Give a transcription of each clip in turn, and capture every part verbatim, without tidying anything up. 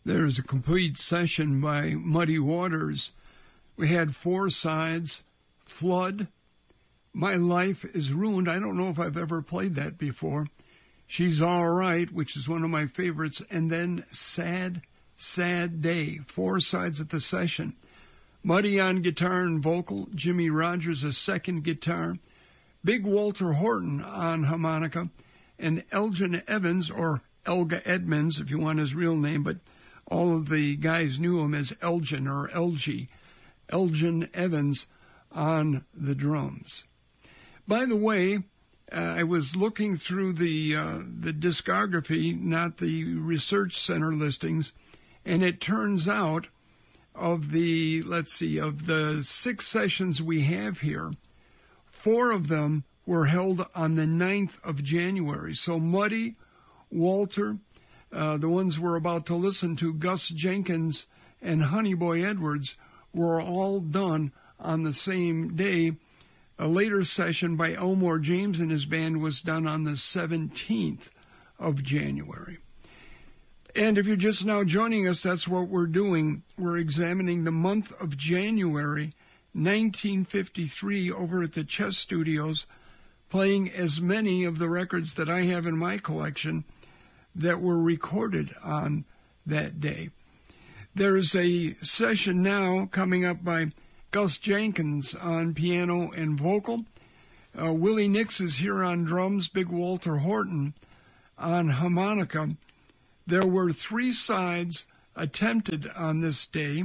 There's a complete session by Muddy Waters. We had four sides: Flood, My Life is Ruined. I don't know if I've ever played that before. She's All Right, which is one of my favorites. And then Sad, Sad Day. Four sides of the session. Muddy on guitar and vocal. Jimmy Rogers a second guitar. Big Walter Horton on harmonica. And Elgin Evans, or Elga Edmonds, if you want his real name, but all of the guys knew him as Elgin or Elgie. Elgin Evans on the drums. By the way, uh, I was looking through the uh, the discography, not the research center listings, and it turns out of the, let's see, of the six sessions we have here, four of them were held on the ninth of January. So Muddy, Walter, uh, the ones we're about to listen to, Gus Jenkins and Honey Boy Edwards, were all done on the same day. A later session by Elmore James and his band was done on the seventeenth of January. And if you're just now joining us, that's what we're doing. We're examining the month of January nineteen fifty-three over at the Chess Studios, playing as many of the records that I have in my collection that were recorded on that day. There's a session now coming up by Gus Jenkins on piano and vocal. Uh, Willie Nix is here on drums, Big Walter Horton on harmonica. There were three sides attempted on this day: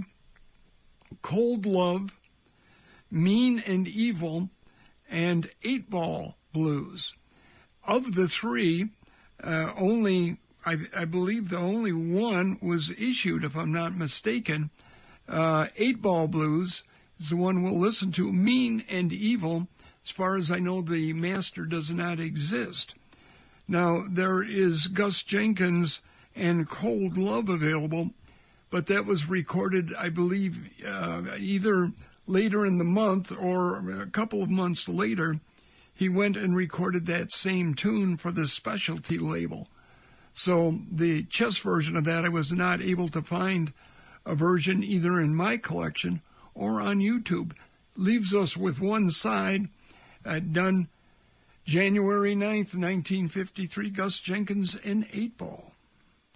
Cold Love, Mean and Evil, and Eight Ball Blues. Of the three, uh, only, I, I believe the only one was issued, if I'm not mistaken. Uh, Eight Ball Blues is the one we'll listen to. Mean and Evil, as far as I know, the master does not exist. Now, there is Gus Jenkins and Cold Love available, but that was recorded, I believe, uh, either later in the month or a couple of months later. He went and recorded that same tune for the specialty label. So the chess version of that, I was not able to find a version either in my collection or on YouTube. Leaves us with one side, uh, done January ninth, nineteen fifty-three, Gus Jenkins and Eight Ball.